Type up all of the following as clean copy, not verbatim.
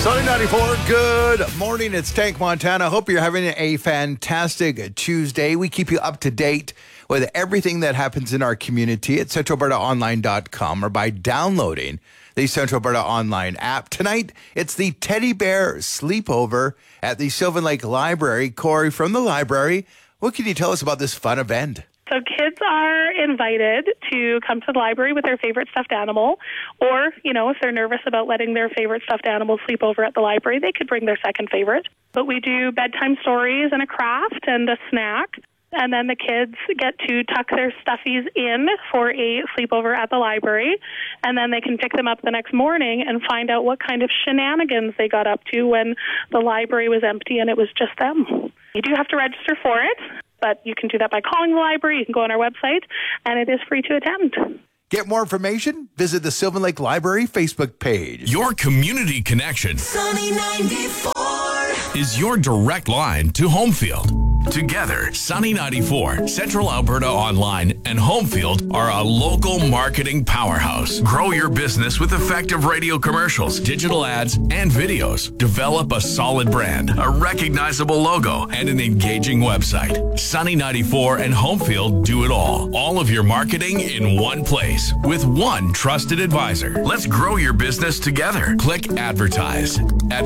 Sunny 94, good morning. It's Tank Montana. Hope you're having a fantastic Tuesday. We keep you up to date with everything that happens in our community at centralalbertaonline.com or by downloading the Central Alberta Online app. Tonight, it's the Teddy Bear Sleepover at the Sylvan Lake Library. Corey from the library, what can you tell us about this fun event? So kids are invited to come to the library with their favorite stuffed animal, or, if they're nervous about letting their favorite stuffed animal sleep over at the library, they could bring their second favorite. But we do bedtime stories and a craft and a snack, and then the kids get to tuck their stuffies in for a sleepover at the library, and then they can pick them up the next morning and find out what kind of shenanigans they got up to when the library was empty and it was just them. You do have to register for it, but you can do that by calling the library. You can go on our website, and it is free to attend. Get more information? Visit the Sylvan Lake Library Facebook page. Your community connection. Sunny 94 is your direct line to Homefield. Together, Sunny 94, Central Alberta Online, and Homefield are a local marketing powerhouse. Grow your business with effective radio commercials, digital ads, and videos. Develop a solid brand, a recognizable logo, and an engaging website. Sunny 94 and Homefield do it all. All of your marketing in one place with one trusted advisor. Let's grow your business together. Click advertise at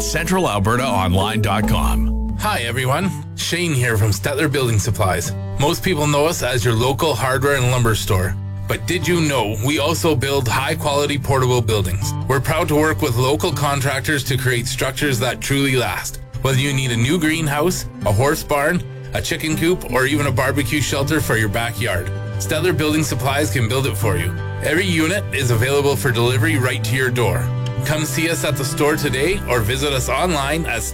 centralalbertaonline.com. Hi everyone, Shane here from Stettler Building Supplies. Most people know us as your local hardware and lumber store. But did you know we also build high-quality portable buildings? We're proud to work with local contractors to create structures that truly last. Whether you need a new greenhouse, a horse barn, a chicken coop, or even a barbecue shelter for your backyard, Stettler Building Supplies can build it for you. Every unit is available for delivery right to your door. Come see us at the store today or visit us online at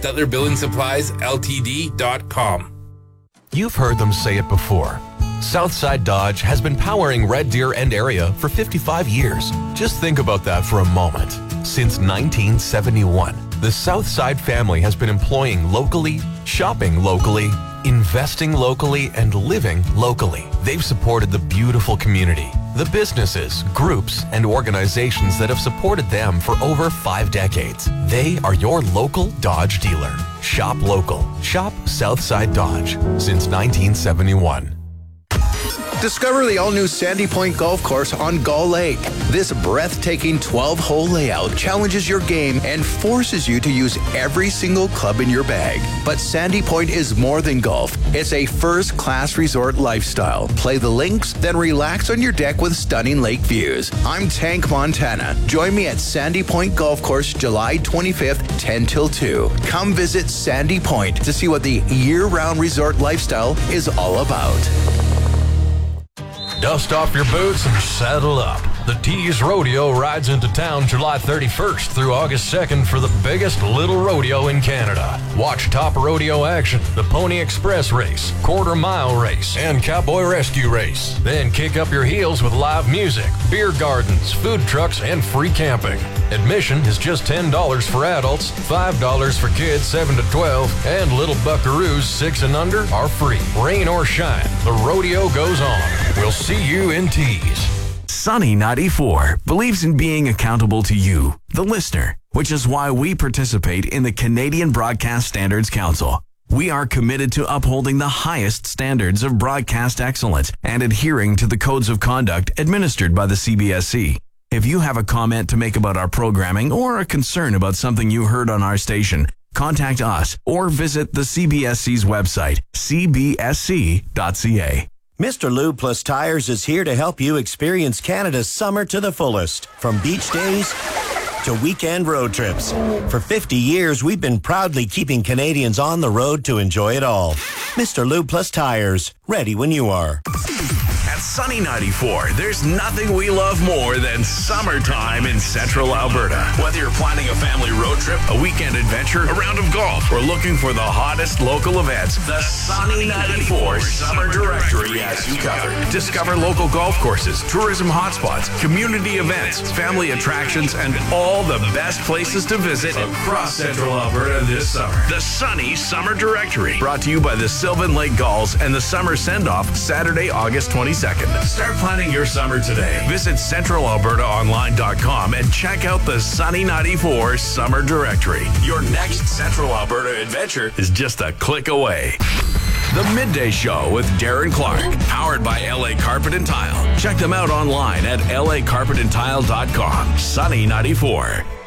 StettlerBuildingSuppliesLTD.com. You've heard them say it before. Southside Dodge has been powering Red Deer and area for 55 years. Just think about that for a moment. Since 1971, the Southside family has been employing locally, shopping locally, investing locally, and living locally. They've supported the beautiful community, the businesses, groups, and organizations that have supported them for over 5 decades. They are your local Dodge dealer. Shop local. Shop Southside Dodge since 1971. Discover the all-new Sandy Point Golf Course on Gull Lake. This breathtaking 12-hole layout challenges your game and forces you to use every single club in your bag. But Sandy Point is more than golf. It's a first-class resort lifestyle. Play the links, then relax on your deck with stunning lake views. I'm Tank Montana. Join me at Sandy Point Golf Course July 25th, 10 till 2. Come visit Sandy Point to see what the year-round resort lifestyle is all about. Dust off your boots and saddle up. The Tees Rodeo rides into town July 31st through August 2nd for the biggest little rodeo in Canada. Watch top rodeo action, the Pony Express race, quarter-mile race, and cowboy rescue race. Then kick up your heels with live music, beer gardens, food trucks, and free camping. Admission is just $10 for adults, $5 for kids 7 to 12, and little buckaroos 6 and under are free. Rain or shine, the rodeo goes on. We'll see you in Tees. Sunny 94 believes in being accountable to you, the listener, which is why we participate in the Canadian Broadcast Standards Council. We are committed to upholding the highest standards of broadcast excellence and adhering to the codes of conduct administered by the CBSC. If you have a comment to make about our programming or a concern about something you heard on our station, contact us or visit the CBSC's website, cbsc.ca. Mr. Lube Plus Tires is here to help you experience Canada's summer to the fullest. From beach days to weekend road trips. For 50 years, we've been proudly keeping Canadians on the road to enjoy it all. Mr. Lube Plus Tires, ready when you are. At Sunny 94, there's nothing we love more than summertime in Central Alberta. Whether you're planning a family road trip, a weekend adventure, a round of golf, or looking for the hottest local events, the Sunny 94 Summer Directory has you covered. Discover local golf courses, tourism hotspots, community events, family attractions, and all the best places to visit across Central Alberta this summer. The Sunny Summer Directory, brought to you by the Sylvan Lake Gulls and the Summer Send-Off, Saturday, August 22nd. 22nd. Start planning your summer today. Visit CentralAlbertaOnline.com and check out the Sunny 94 Summer Directory. Your next Central Alberta adventure is just a click away. The Midday Show with Darren Clark, powered by LA Carpet and Tile. Check them out online at lacarpetandtile.com. Sunny 94.